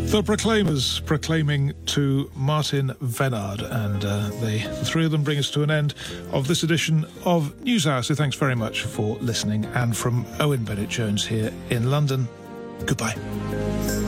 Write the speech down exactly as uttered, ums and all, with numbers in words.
The Proclaimers, proclaiming to Martin Vennard, and uh, they, the three of them bring us to an end of this edition of NewsHour. So thanks very much for listening, and from Owen Bennett-Jones here in London, goodbye.